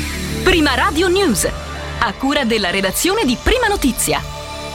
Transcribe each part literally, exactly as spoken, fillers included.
Prima Radio News, a cura della redazione di Prima Notizia.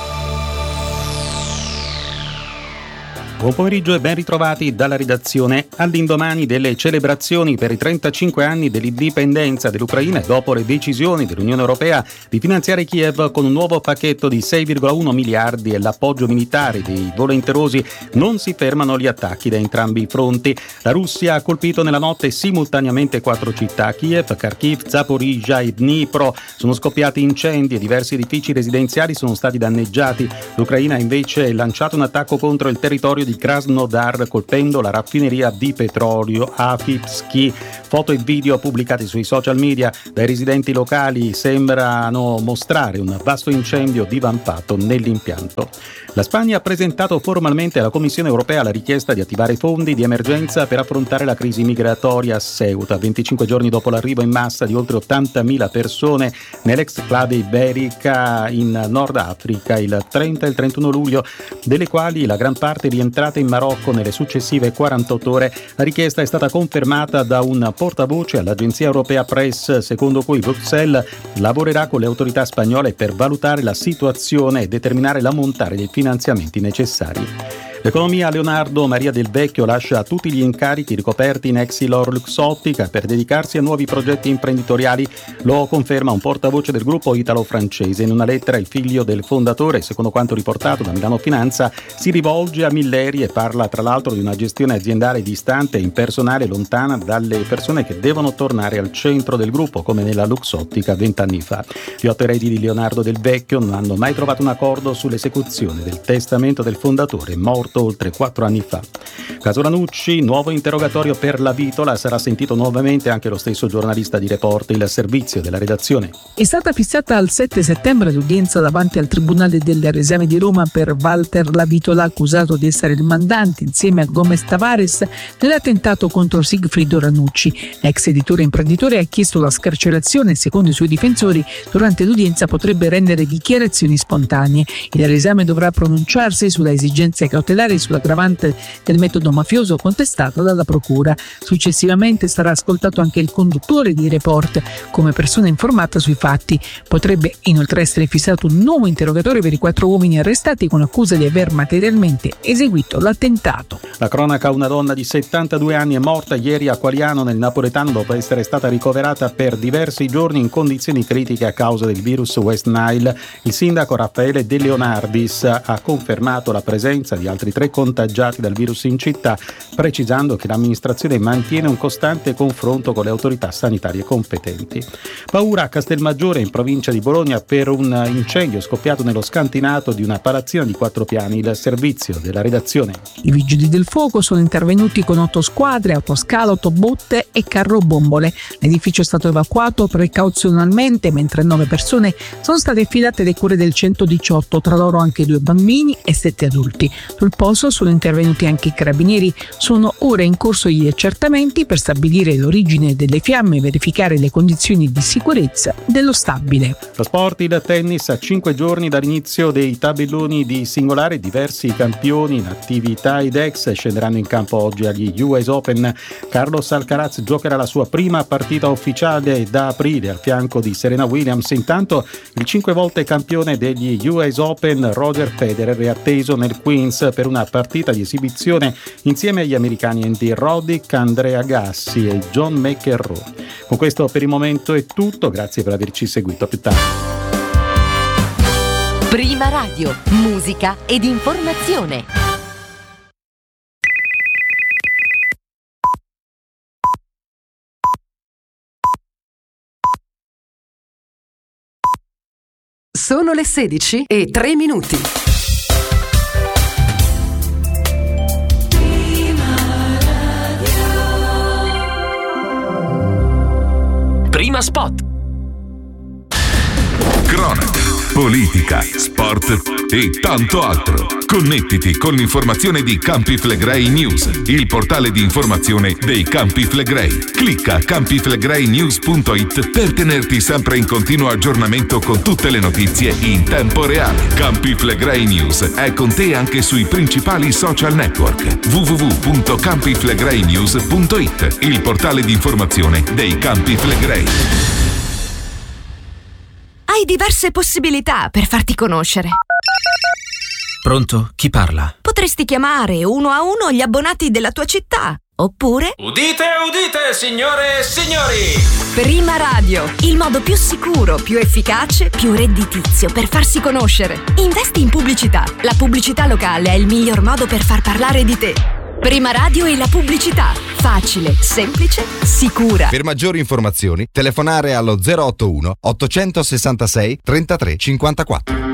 Buon pomeriggio e ben ritrovati dalla redazione. All'indomani delle celebrazioni per i trentacinque anni dell'indipendenza dell'Ucraina e dopo le decisioni dell'Unione Europea di finanziare Kiev con un nuovo pacchetto di sei virgola uno miliardi e l'appoggio militare dei volenterosi, non si fermano gli attacchi da entrambi i fronti. La Russia ha colpito nella notte simultaneamente quattro città: Kiev, Kharkiv, Zaporizhzhia e Dnipro. Sono scoppiati incendi e diversi edifici residenziali sono stati danneggiati. L'Ucraina ha invece lanciato un attacco contro il territorio di Krasnodar, colpendo la raffineria di petrolio Avipsky. Foto e video pubblicati sui social media dai residenti locali sembrano mostrare un vasto incendio divampato nell'impianto. La Spagna ha presentato formalmente alla Commissione Europea la richiesta di attivare fondi di emergenza per affrontare la crisi migratoria a Ceuta, venticinque giorni dopo l'arrivo in massa di oltre ottantamila persone nell'exclave iberica in Nord Africa il trenta e il trentuno luglio, delle quali la gran parte rientrata in Marocco nelle successive quarantotto ore. La richiesta è stata confermata da un portavoce all'agenzia europea Press, secondo cui Bruxelles lavorerà con le autorità spagnole per valutare la situazione e determinare l'ammontare dei finanziamenti necessari. L'economia Leonardo Maria Del Vecchio lascia tutti gli incarichi ricoperti in Exilor Luxottica per dedicarsi a nuovi progetti imprenditoriali. Lo conferma un portavoce del gruppo italo-francese. In una lettera il figlio del fondatore, secondo quanto riportato da Milano Finanza, si rivolge a Milleri e parla tra l'altro di una gestione aziendale distante e impersonale, lontana dalle persone che devono tornare al centro del gruppo, come nella Luxottica vent'anni fa. Gli otto eredi di Leonardo Del Vecchio non hanno mai trovato un accordo sull'esecuzione del testamento del fondatore, morto oltre quattro anni fa. Caso Ranucci, nuovo interrogatorio per la Vitola, sarà sentito nuovamente anche lo stesso giornalista di Report, il servizio della redazione. È stata fissata al sette settembre l'udienza davanti al Tribunale del Resame di Roma per Walter La Vitola, accusato di essere il mandante insieme a Gomez Tavares nell'attentato contro Sigfrido Ranucci. L'ex editore imprenditore ha chiesto la scarcerazione e, secondo i suoi difensori, durante l'udienza potrebbe rendere dichiarazioni spontanee. Il resame dovrà pronunciarsi sulla esigenza cautelare e sull'aggravante del metodo mafioso contestata dalla procura. Successivamente sarà ascoltato anche il conduttore di Report come persona informata sui fatti. Potrebbe inoltre essere fissato un nuovo interrogatorio per i quattro uomini arrestati con accusa di aver materialmente eseguito l'attentato. La cronaca: una donna di settantadue anni è morta ieri a Qualiano nel napoletano dopo essere stata ricoverata per diversi giorni in condizioni critiche a causa del virus West Nile. Il sindaco Raffaele De Leonardis ha confermato la presenza di altri tre contagiati dal virus in città, precisando che l'amministrazione mantiene un costante confronto con le autorità sanitarie competenti. Paura a Castelmaggiore, in provincia di Bologna, per un incendio scoppiato nello scantinato di una palazzina di quattro piani. Il servizio della redazione. I vigili del fuoco sono intervenuti con otto squadre, autoscalo, autobotte e carrobombole. L'edificio è stato evacuato precauzionalmente, mentre nove persone sono state affidate alle cure del centodiciotto, tra loro anche due bambini e sette adulti. Sul posto sono intervenuti anche i carabinieri. Sono ora in corso gli accertamenti per stabilire l'origine delle fiamme e verificare le condizioni di sicurezza dello stabile. Lo sport, il tennis, a cinque giorni dall'inizio dei tabelloni di singolare, diversi campioni in attività ed ex scenderanno in campo oggi agli U S Open. Carlos Alcaraz giocherà la sua prima partita ufficiale da aprile al fianco di Serena Williams. Intanto il cinque volte campione degli U S Open Roger Federer è atteso nel Queens per una partita di esibizione insieme agli americani Andy Roddick, Andrea Gassi e John McEnroe. Con questo per il momento è tutto, grazie per averci seguito. A più tardi. Prima Radio, musica ed informazione. Sono le sedici e tre minuti. Prima spot. Cronaca, politica, sport e tanto altro. Connettiti con l'informazione di Campi Flegrei News, il portale di informazione dei Campi Flegrei. Clicca campi flegrei news punto it per tenerti sempre in continuo aggiornamento con tutte le notizie in tempo reale. Campi Flegrei News è con te anche sui principali social network. w w w punto campi flegrei news punto it, il portale di informazione dei Campi Flegrei. Hai diverse possibilità per farti conoscere. Pronto? Chi parla? Potresti chiamare uno a uno gli abbonati della tua città. Oppure... Udite, udite, signore e signori! Prima Radio, il modo più sicuro, più efficace, più redditizio per farsi conoscere. Investi in pubblicità. La pubblicità locale è il miglior modo per far parlare di te. Prima Radio e la pubblicità. Facile, semplice, sicura. Per maggiori informazioni, telefonare allo zero otto uno ottocentosessantasei trentatré cinquantaquattro.